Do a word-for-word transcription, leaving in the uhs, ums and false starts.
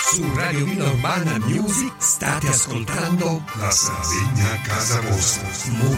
Su Radio Villa Urbana Music state ascoltando La Sardegna a casa vostra.